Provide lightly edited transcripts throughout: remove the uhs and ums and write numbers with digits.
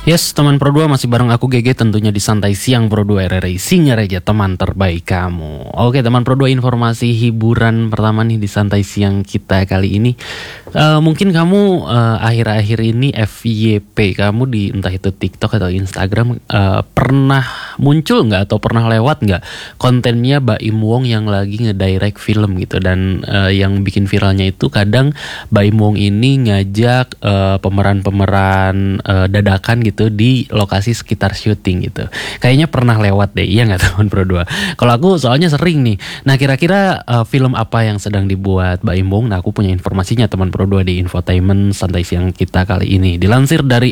Yes, teman Pro 2 masih bareng aku GG tentunya di Santai Siang Pro 2 RRI Singaraja, teman terbaik kamu. Oke teman Pro 2, informasi hiburan pertama nih di Santai Siang kita kali ini. Mungkin kamu akhir-akhir ini FYP kamu di entah itu TikTok atau Instagram pernah muncul nggak atau pernah lewat nggak kontennya Baim Wong yang lagi ngedirect film gitu. Dan yang bikin viralnya itu kadang Baim Wong ini ngajak pemeran-pemeran dadakan gitu di lokasi sekitar syuting gitu. Kayaknya pernah lewat deh, iya nggak teman Pro 2? Kalau aku soalnya sering nih. Nah kira-kira film apa yang sedang dibuat Baim Wong? Nah aku punya informasinya teman Pro 2 di infotainment Santai Siang kita kali ini. Dilansir dari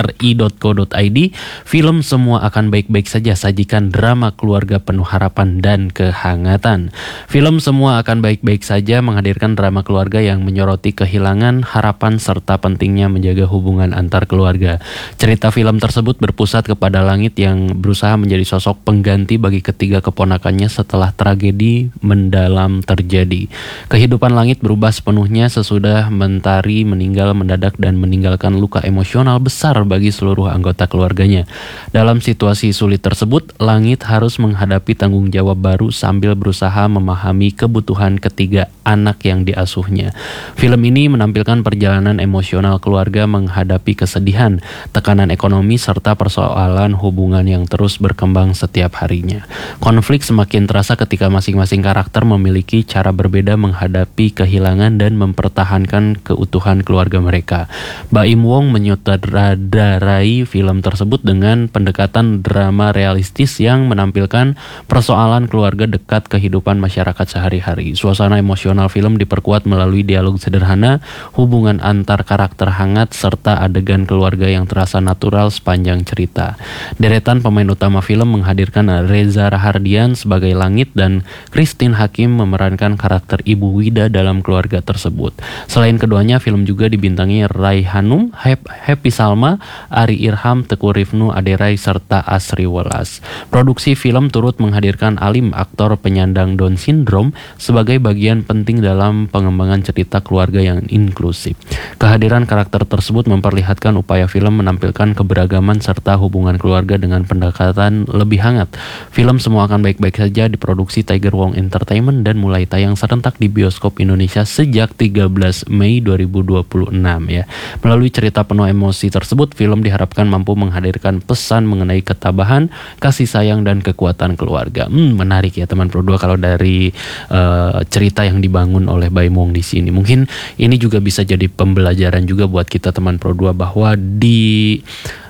rri.co.id, film Semua Akan Baik-Baik Saja sajikan drama keluarga penuh harapan dan kehangatan. Film Semua Akan Baik-Baik Saja menghadirkan drama keluarga yang menyoroti kehilangan, harapan, serta pentingnya menjaga hubungan antar keluarga. Cerita film tersebut berpusat kepada Langit yang berusaha menjadi sosok pengganti bagi ketiga keponakannya setelah tragedi mendalam terjadi. Kehidupan Langit berubah sepenuhnya sesudah Mentari meninggal mendadak dan meninggalkan luka emosional besar bagi seluruh anggota keluarganya. Dalam situasi sulit tersebut, Langit harus menghadapi tanggung jawab baru sambil berusaha memahami kebutuhan ketiga anak yang diasuhnya. Film ini menampilkan perjalanan emosional keluarga menghadapi kesedihan, tekanan ekonomi, serta persoalan hubungan yang terus berkembang setiap harinya. Konflik semakin terasa ketika masing-masing karakter memiliki cara berbeda menghadapi kehilangan dan mempertahankan keutuhan keluarga mereka. Baim Wong menyutradarai film tersebut dengan pendekatan drama realistis yang menampilkan persoalan keluarga dekat kehidupan masyarakat sehari-hari. Suasana emosional film diperkuat melalui dialog sederhana, hubungan antar karakter hangat, serta adegan keluarga yang terasa natural sepanjang cerita. Deretan pemain utama film menghadirkan Reza Rahardian sebagai Langit dan Christine Hakim memerankan karakter Ibu Wida dalam keluarga tersebut. Selain keduanya, film juga dibintangi Rai Hanum, Happy Salma, Ari Irham, Teguh Rifnu, Aderai, serta Asri Welas. Produksi film turut menghadirkan Alim, aktor penyandang Down Syndrome, sebagai bagian penting dalam pengembangan cerita keluarga yang inklusif. Kehadiran karakter tersebut memperlihatkan upaya film menampilkan keberagaman serta hubungan keluarga dengan pendekatan lebih hangat. Film Semua Akan Baik-Baik Saja diproduksi Tiger Wong Entertainment dan mulai tayang serentak di bioskop Indonesia sejak 13 Mei 2026 ya. Melalui cerita penuh emosi tersebut, film diharapkan mampu menghadirkan pesan mengenai ketabahan, kasih sayang, dan kekuatan keluarga. Menarik ya teman Pro 2 kalau dari cerita yang dibangun oleh Baim Wong di sini. Mungkin ini juga bisa jadi pembelajaran juga buat kita teman Pro 2 bahwa di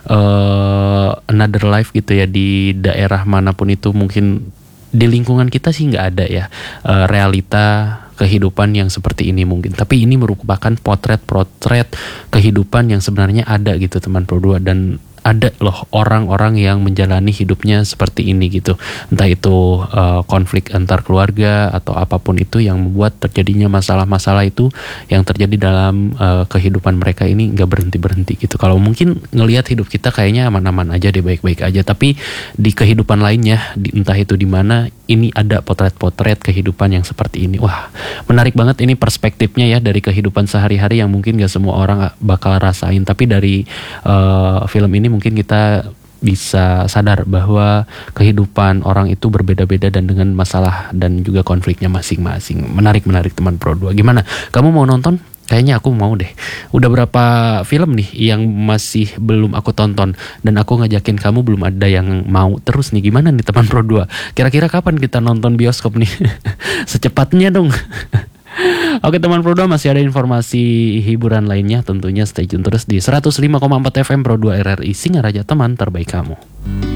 another life gitu ya, di daerah manapun itu, mungkin di lingkungan kita sih nggak ada ya realita kehidupan yang seperti ini mungkin. Tapi ini merupakan potret-potret kehidupan yang sebenarnya ada gitu teman Pro 2, dan ada loh orang-orang yang menjalani hidupnya seperti ini gitu. Entah itu konflik antar keluarga atau apapun itu yang membuat terjadinya masalah-masalah itu yang terjadi dalam kehidupan mereka ini nggak berhenti-berhenti gitu. Kalau mungkin ngelihat hidup kita kayaknya aman-aman aja deh, baik-baik aja, tapi di kehidupan lainnya, entah itu di mana, ini ada potret-potret kehidupan yang seperti ini. Wah, menarik banget ini perspektifnya ya dari kehidupan sehari-hari yang mungkin gak semua orang bakal rasain. Tapi dari film ini mungkin kita bisa sadar bahwa kehidupan orang itu berbeda-beda dan dengan masalah dan juga konfliknya masing-masing. Menarik teman Pro 2. Gimana? Kamu mau nonton? Kayaknya aku mau deh. Udah berapa film nih yang masih belum aku tonton, dan aku ngajakin kamu belum ada yang mau terus nih. Gimana nih teman Pro 2? Kira-kira kapan kita nonton bioskop nih? Secepatnya dong. Oke teman Pro 2, masih ada informasi hiburan lainnya, tentunya stay tune terus di 105,4 FM Pro 2 RRI Singaraja, teman terbaik kamu.